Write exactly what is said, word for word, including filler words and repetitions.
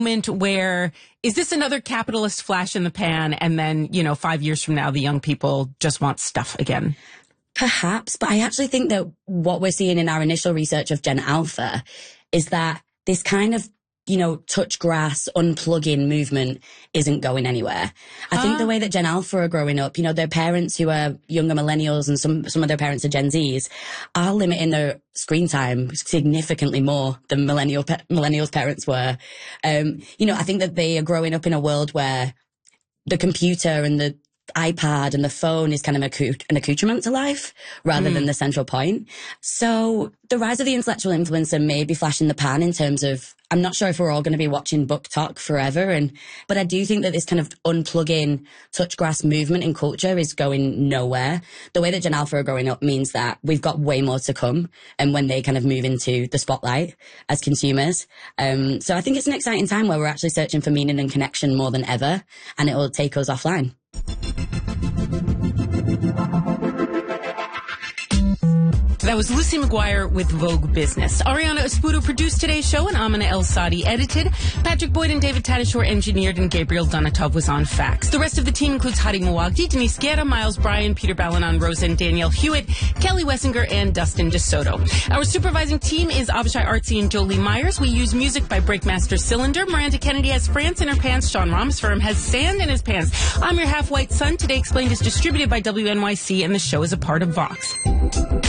moment where, is this another capitalist flash in the pan? And then, you know, five years from now, the young people just want stuff again. Perhaps, but I actually think that what we're seeing in our initial research of Gen Alpha is that this kind of, you know, touch grass, unplugging movement isn't going anywhere. I uh. think the way that Gen Alpha are growing up, you know, their parents who are younger millennials and some, some of their parents are Gen Zs are limiting their screen time significantly more than millennial, millennials' parents were. Um, you know, I think that they are growing up in a world where the computer and the iPad and the phone is kind of an accoutrement to life rather mm. than the central point. So the rise of the intellectual influencer may be flash in the pan in terms of, I'm not sure if we're all going to be watching Book Talk forever. And, but I do think that this kind of unplugging touch grass movement in culture is going nowhere. The way that Gen Alpha are growing up means that we've got way more to come. And when they kind of move into the spotlight as consumers. Um, so I think it's an exciting time where we're actually searching for meaning and connection more than ever. And it will take us offline. That was Lucy McGuire with Vogue Business. Ariana Espudo produced today's show, and Amina El-Sadi edited. Patrick Boyd and David Tadashore engineered, and Gabriel Donatov was on fax. The rest of the team includes Hadi Mawagdi, Denise Guerra, Miles Bryan, Peter Balanon, Rosa and Danielle Hewitt, Kelly Wessinger, and Dustin DeSoto. Our supervising team is Avishai Artsy and Jolie Myers. We use music by Breakmaster Cylinder. Miranda Kennedy has France in her pants. Sean Ramsfirm has sand in his pants. I'm your half-white son. Today Explained is distributed by W N Y C, and the show is a part of Vox.